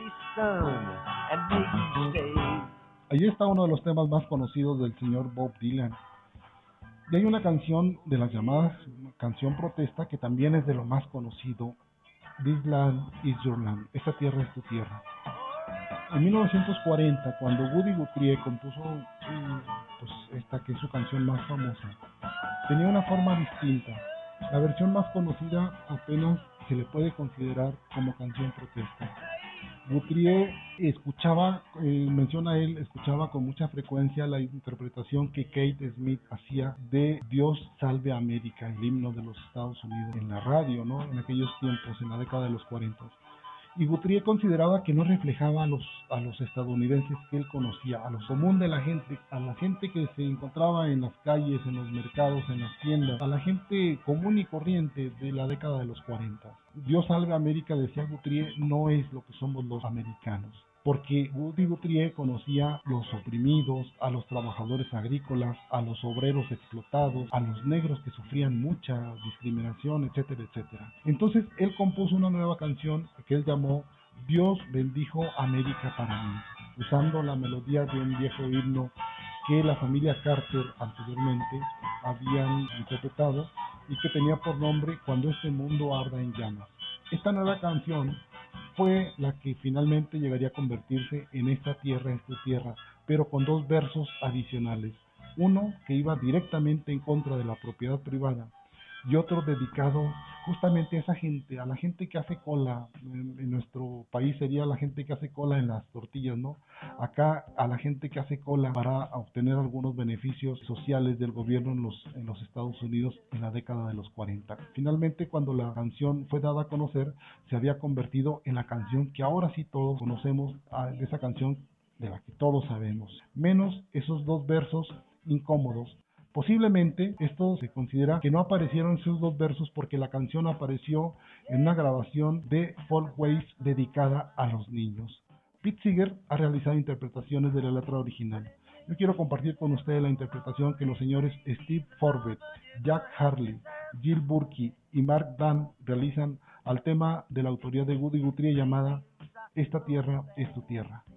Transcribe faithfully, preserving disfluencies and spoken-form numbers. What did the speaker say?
Allí está uno de los temas más conocidos del señor Bob Dylan. Y hay una canción de las llamadas canción protesta que también es de lo más conocido. This Land is Your Land. Esta tierra es tu tierra. En mil novecientos cuarenta, cuando Woody Guthrie compuso eh, pues esta que es su canción más famosa, tenía una forma distinta. La versión más conocida apenas se le puede considerar como canción protesta. Guthrie escuchaba, eh, menciona él, escuchaba con mucha frecuencia la interpretación que Kate Smith hacía de Dios salve a América, el himno de los Estados Unidos, en la radio, ¿no? En aquellos tiempos, en la década de los cuarenta. Y Guthrie consideraba que no reflejaba a los, a los estadounidenses que él conocía, a lo común de la gente, a la gente que se encontraba en las calles, en los mercados, en las tiendas, a la gente común y corriente de la década de los cuarenta. Dios salve a América, decía Guthrie, no es lo que somos los americanos. Porque Woody Guthrie conocía los oprimidos, a los trabajadores agrícolas, a los obreros explotados, a los negros que sufrían mucha discriminación, etcétera, etcétera. Entonces él compuso una nueva canción que él llamó Dios bendijo América para mí, usando la melodía de un viejo himno que la familia Carter anteriormente habían interpretado y que tenía por nombre Cuando este mundo arda en llamas. Esta nueva canción fue la que finalmente llegaría a convertirse en Esta tierra es tu tierra, pero con dos versos adicionales. Uno que iba directamente en contra de la propiedad privada y otro dedicado justamente a esa gente, a la gente que hace cola. En, en nuestro país sería la gente que hace cola en las tortillas, ¿no? Acá a la gente que hace cola para obtener algunos beneficios sociales del gobierno en los, en los Estados Unidos en la década de los cuarenta. Finalmente, cuando la canción fue dada a conocer, se había convertido en la canción que ahora sí todos conocemos, de esa canción de la que todos sabemos, menos esos dos versos incómodos. Posiblemente esto se considera que no aparecieron esos dos versos porque la canción apareció en una grabación de Folkways dedicada a los niños. Pete Seeger ha realizado interpretaciones de la letra original. Yo quiero compartir con ustedes la interpretación que los señores Steve Forbett, Jack Harley, Jill Burkey y Mark Dunn realizan al tema de la autoría de Woody Guthrie llamada Esta tierra es tu tierra.